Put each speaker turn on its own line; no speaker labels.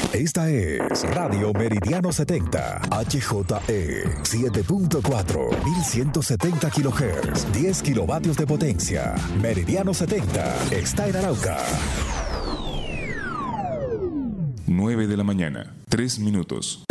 Esta es Radio Meridiano 70, HJE 7.4, 1170 kHz, 10 kilovatios de potencia. Meridiano 70 está en Arauca.
9 de la mañana, 3 minutos.